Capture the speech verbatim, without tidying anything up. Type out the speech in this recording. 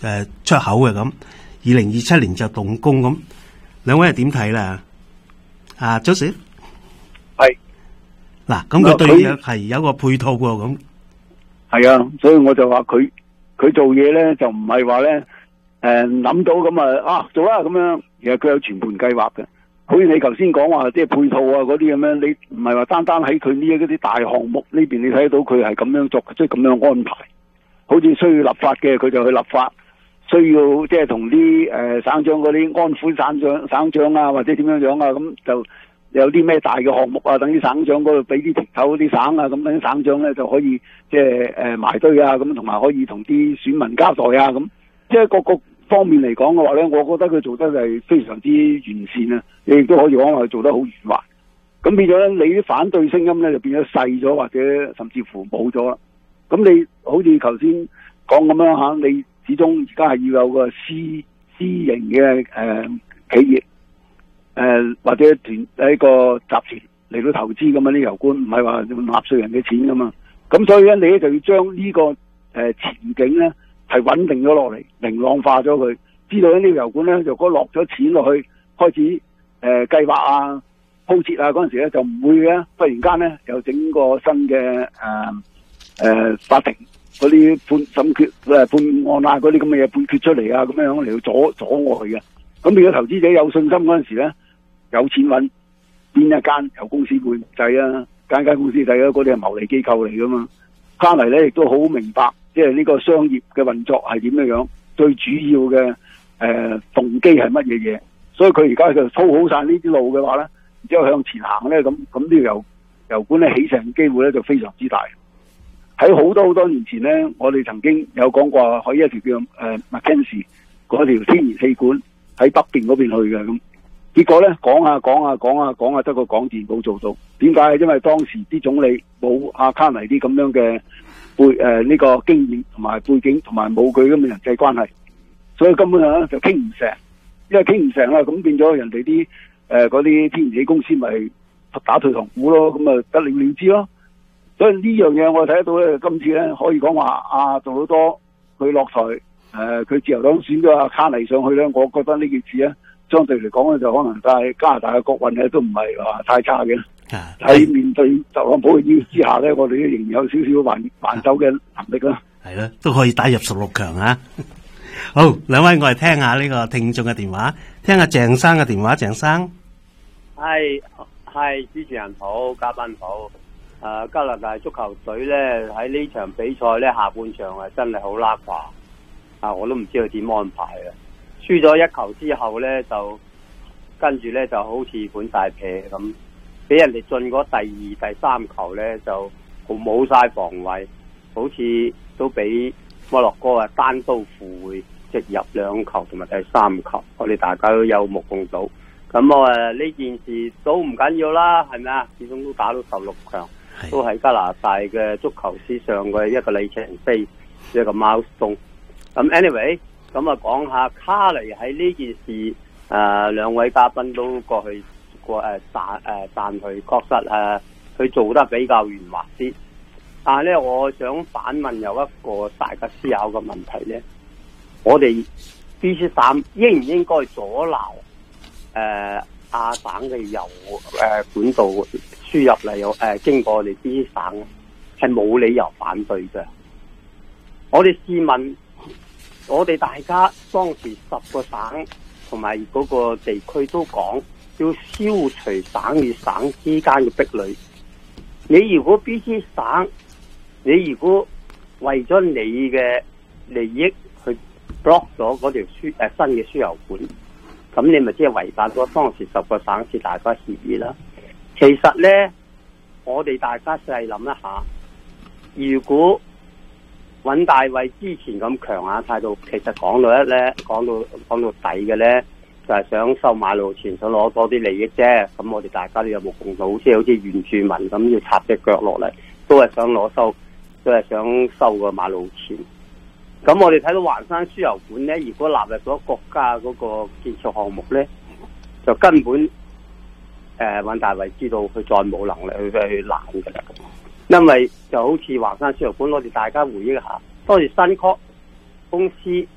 誒出口嘅咁，二零二七年就動工咁。兩位係點睇啦？啊 Joseph 係嗱，咁佢對嘢係有個配套喎，咁係啊，所以我就話佢佢做嘢咧就唔係話咧誒諗到咁啊啊做啦咁樣，其實佢有全盤計劃嘅。好似你頭先講話即係配套啊嗰啲咁樣，你唔係話單單喺佢呢一啲大項目呢邊，你睇到佢係咁樣做，即係咁樣安排。好似需要立法嘅，佢就去立法；需要即係同啲誒省長嗰啲安撫省長、省長啊，或者點樣樣啊，咁就有啲咩大嘅項目啊，等啲省長嗰度俾啲平頭啲省啊，咁等啲省長咧就可以即係誒埋堆啊，咁同埋可以同啲選民交代啊，咁即係各個方面嚟講嘅話咧，我覺得佢做得係非常之完善啊！你亦都可以講話佢做得好圓滑。咁變咗咧，你啲反對聲音咧就變咗細咗，或者甚至乎冇咗啦。咁你好似頭先講咁樣嚇，你始終而家係要有個私私營嘅誒、呃、企業誒、呃、或者團一個集團嚟到投資咁樣啲油管，唔係話用納稅人嘅錢噶嘛。咁所以咧，你咧就要將呢、這個誒、呃、前景咧係穩定咗落嚟，明朗化咗佢，知道呢個油管咧，如果落咗錢落去，開始誒、呃、計劃啊、鋪設啊嗰陣時咧，就唔會嘅，忽然間咧又整個新嘅誒。呃誒、呃，法庭嗰啲判審決誒判案啊，嗰啲咁嘅嘢判決出嚟啊，咁樣嚟到阻阻礙嘅。咁如果投資者有信心嗰陣時咧，有錢揾邊一間油公司會唔制啊？間間公司制啊，嗰啲係牟利機構嚟噶嘛。卡尼咧亦都好明白，即係呢個商業嘅運作係點樣樣，最主要嘅誒、呃、動機係乜嘢嘢。所以佢而家就鋪好晒呢啲路嘅話咧，然之後向前行咧，咁咁呢個油油管咧起成機會咧就非常之大。喺好多好多年前咧，我哋曾經有講過喺一條叫誒、呃、Mackenzie 嗰條天然氣管喺北邊嗰邊去嘅咁，結果咧講下講下講下講下得個講字冇做到。點解？因為當時啲總理冇阿卡尼啲咁樣嘅背誒呢個經驗同埋背景，同埋冇佢咁嘅人際關係，所以根本上咧就傾唔成。因為傾唔成啦，咁變咗人哋啲誒嗰啲天然氣公司咪打退堂鼓咯，咁啊得了了之咯。所以呢樣嘢我睇得到咧，今次咧可以講話啊，杜魯多佢落台，誒、呃、佢自由黨選咗阿卡尼上去咧，我覺得呢件事咧，相對嚟講咧就可能喺加拿大嘅國運咧都唔係話太差嘅。喺面對特朗普嘅要之下咧，我哋都仍然有少少還還手嘅能力啦。 係咯，都可以打入十六強啊！好，兩位我哋聽下呢個聽眾嘅電話，聽下鄭生嘅電話，鄭生。 係係，主持人好，嘉賓好。誒、呃，加拿大足球隊咧喺呢場比賽咧下半場係真係好拉垮，啊我都唔知佢點安排啊！輸咗一球之後咧就跟住咧就好似本大撇咁，俾人哋進嗰第二、第三球咧就冇晒防衛，好似都俾摩洛哥啊單刀赴會直入兩球同埋第三球，我哋大家都有目共睹。咁我誒呢件事都唔緊要啦，係咪啊？始終都打到十六強。都係加拿大嘅足球史上嘅一個里程碑，一個 milestone。咁 anyway，咁啊講下卡尼喺呢件事，誒、呃、兩位嘉賓都過去過誒讚誒讚佢，確實誒佢、呃、做得比較圓滑啲。但係咧，我想反問有一個大家思考嘅問題咧，我哋 B C 省應唔應該阻撓誒亞省嘅油誒、呃、管道輸入嚟有誒經過我哋 B C 省，係冇理由反對嘅。我哋試問，我哋大家當時十個省同埋嗰個地區都講要消除省與省之間嘅壁壘。你如果 B C 省，你如果為咗你嘅利益去 block 咗嗰條輸誒、呃、新嘅輸油管，咁你咪即係違反咗當時十個省市大家協議啦。其實咧，我哋大家細諗一下，如果尹大衛之前咁強硬態度，其實講到一咧，講到講到底嘅咧，就係、是、想收馬路錢，想攞多啲利益啫。咁我哋大家都有目共睹，即係好似原住民咁要插隻腳落嚟，都係想攞收，都係想收個馬路錢。咁我哋睇到橫山輸油管咧，如果納入咗國家嗰個建設項目咧，就根本。誒，尹大衛知道佢再冇能力去去攔㗎啦，因為就好似華山輸油管，我哋大家回憶一下，當時新確公司